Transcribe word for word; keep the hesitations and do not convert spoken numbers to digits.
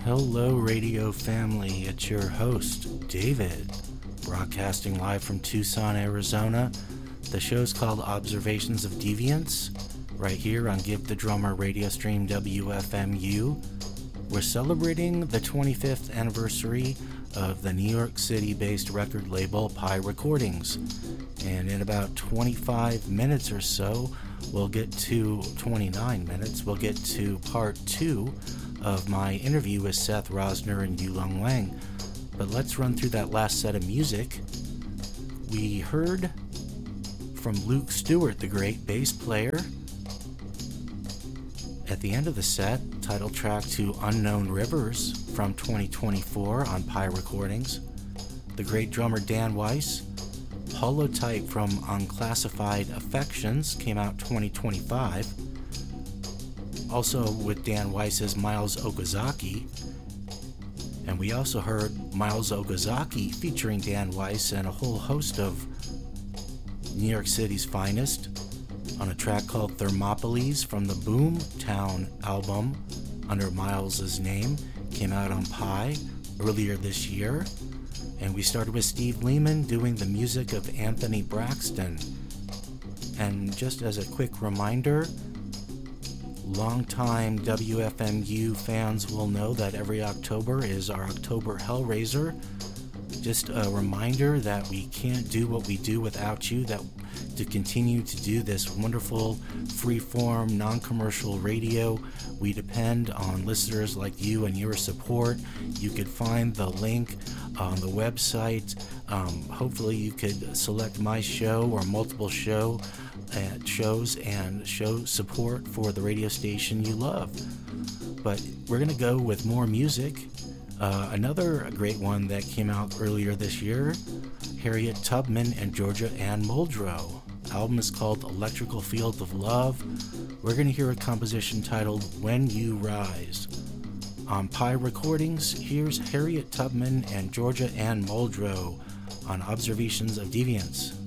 Hello, radio family. It's your host, David, broadcasting live from Tucson, Arizona. The show's called Observations of Deviance, right here on Give the Drummer radio stream W F M U. We're celebrating the twenty-fifth anniversary of the New York City-based record label Pi Recordings. And in about twenty-five minutes or so, we'll get to twenty-nine minutes, we'll get to part two of my interview with Seth Rosner and Yulong Wang. But let's run through that last set of music. We heard from Luke Stewart, the great bass player. At the end of the set, title track to Unknown Rivers from twenty twenty-four on Pi Recordings. The great drummer Dan Weiss. Holotype from Unclassified Affections came out twenty twenty-five. Also with Dan Weiss's Miles Okazaki. And we also heard Miles Okazaki featuring Dan Weiss and a whole host of New York City's finest on a track called Thermopolis from the Boom Town album under Miles's name. Came out on Pi earlier this year. And we started with Steve Lehman doing the music of Anthony Braxton. And just as a quick reminder, longtime W F M U fans will know that every October is our October Hellraiser. Just a reminder that we can't do what we do without you, that to continue to do this wonderful, free-form, non-commercial radio, we depend on listeners like you and your support. You could find the link on the website. Um, hopefully you could select my show or multiple show uh, shows and show support for the radio station you love. But we're going to go with more music. Uh, another great one that came out earlier this year, Harriet Tubman and Georgia Ann Muldrow. Album is called Electrical Field of Love. We're going to hear a composition titled When You Rise. On Pi Recordings, here's Harriet Tubman and Georgia Ann Muldrow on Observations of Deviance.